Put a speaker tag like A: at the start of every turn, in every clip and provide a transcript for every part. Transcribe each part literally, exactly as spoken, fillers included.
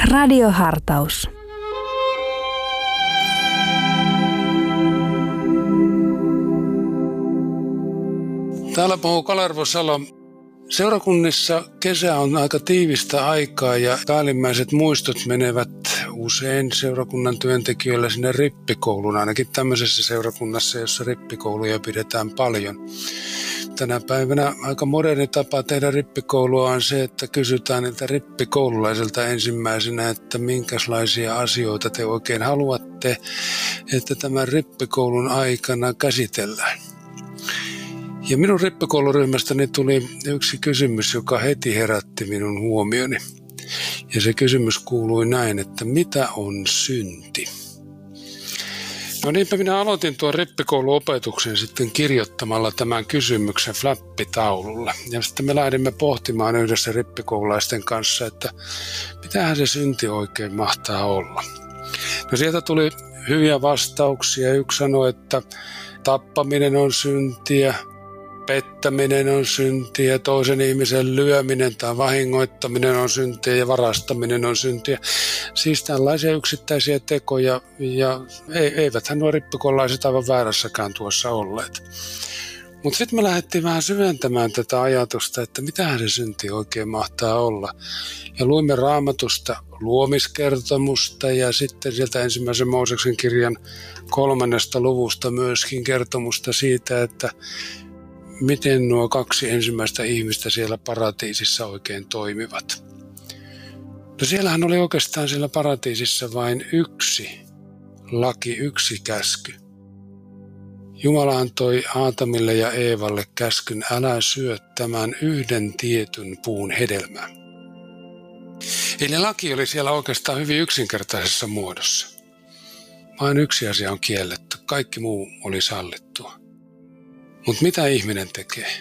A: Radiohartaus.
B: Täällä puhuu Kalervo Salo. Seurakunnissa kesä on aika tiivistä aikaa ja päällimmäiset muistot menevät usein seurakunnan työntekijöillä sinne rippikouluun, ainakin tämmöisessä seurakunnassa, jossa rippikouluja pidetään paljon. Tänä päivänä aika moderni tapa tehdä rippikoulua on se, että kysytään niiltä rippikoululaisilta ensimmäisenä, että minkälaisia asioita te oikein haluatte, että tämän rippikoulun aikana käsitellään. Ja minun rippikouluryhmästäni tuli yksi kysymys, joka heti herätti minun huomioni. Ja se kysymys kuului näin, että mitä on synti? No niinpä minä aloitin tuon rippikouluopetuksen sitten kirjoittamalla tämän kysymyksen flappitaululla. Ja sitten me lähdimme pohtimaan yhdessä rippikoululaisten kanssa, että mitähän se synti oikein mahtaa olla. No sieltä tuli hyviä vastauksia. Yksi sanoi, että tappaminen on syntiä. Pettäminen on syntiä, toisen ihmisen lyöminen tai vahingoittaminen on syntiä ja varastaminen on syntiä. Siis tällaisia yksittäisiä tekoja ja eiväthän nuo rippikoululaiset aivan väärässäkään tuossa olleet. Mutta sitten me lähdettiin vähän syventämään tätä ajatusta, että mitähän se synti oikein mahtaa olla. Ja luimme Raamatusta luomiskertomusta ja sitten sieltä ensimmäisen Mooseksen kirjan kolmannesta luvusta myöskin kertomusta siitä, että miten nuo kaksi ensimmäistä ihmistä siellä paratiisissa oikein toimivat. No siellähän oli oikeastaan siellä paratiisissa vain yksi laki, yksi käsky. Jumala antoi Aatamille ja Eevalle käskyn, älä syö tämän yhden tietyn puun hedelmää. Eli laki oli siellä oikeastaan hyvin yksinkertaisessa muodossa. Vain yksi asia on kielletty, kaikki muu oli sallittua. Mutta mitä ihminen tekee?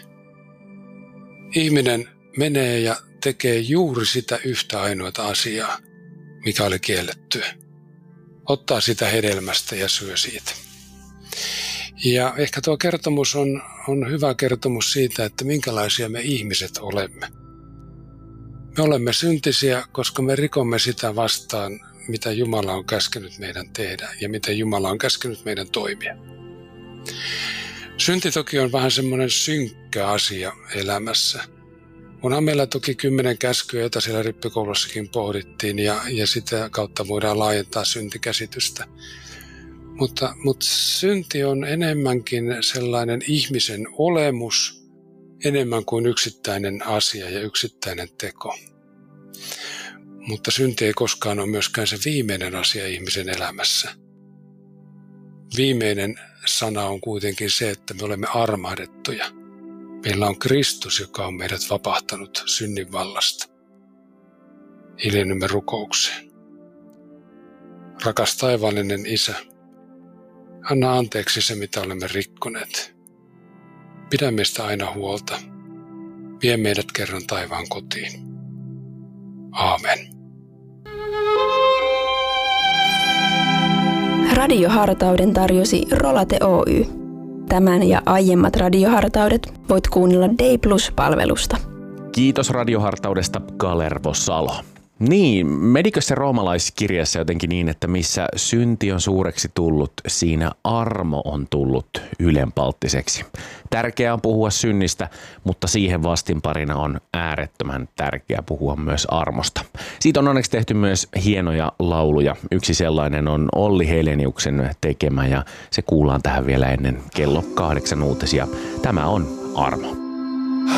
B: Ihminen menee ja tekee juuri sitä yhtä ainoata asiaa, mikä oli kiellettyä. Ottaa sitä hedelmästä ja syö siitä. Ja ehkä tuo kertomus on, on hyvä kertomus siitä, että minkälaisia me ihmiset olemme. Me olemme syntisiä, koska me rikomme sitä vastaan, mitä Jumala on käskenyt meidän tehdä ja miten Jumala on käskenyt meidän toimia. Synti toki on vähän semmoinen synkkä asia elämässä. Onhan meillä toki kymmenen käskyä, jota siellä rippikoulussakin pohdittiin ja, ja sitä kautta voidaan laajentaa syntikäsitystä. Mutta, mutta synti on enemmänkin sellainen ihmisen olemus, enemmän kuin yksittäinen asia ja yksittäinen teko. Mutta synti ei koskaan ole myöskään se viimeinen asia ihmisen elämässä. Viimeinen sana on kuitenkin se, että me olemme armahdettuja. Meillä on Kristus, joka on meidät vapahtanut synnin vallasta. Hiljennymme rukoukseen. Rakas taivaallinen Isä, anna anteeksi se, mitä olemme rikkoneet. Pidä meistä aina huolta. Vie meidät kerran taivaan kotiin. Aamen.
A: Radiohartauden tarjosi Rolate Oy. Tämän ja aiemmat radiohartaudet voit kuunnella Day Plus-palvelusta.
C: Kiitos radiohartaudesta, Kalervo Salo. Niin, menikös se roomalaiskirjassa jotenkin niin, että missä synti on suureksi tullut, siinä armo on tullut ylenpalttiseksi. Tärkeää on puhua synnistä, mutta siihen vastinparina on äärettömän tärkeää puhua myös armosta. Siitä on onneksi tehty myös hienoja lauluja. Yksi sellainen on Olli Heleniuksen tekemä ja se kuullaan tähän vielä ennen kello kahdeksan uutisia. Tämä on Armo.